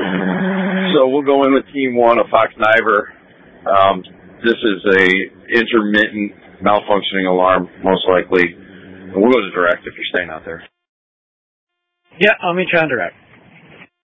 So we'll go in with Team 1 of Fox Niver. This is a intermittent malfunctioning alarm, most likely. We'll go to direct if you're staying out there. Yeah, let me try on direct.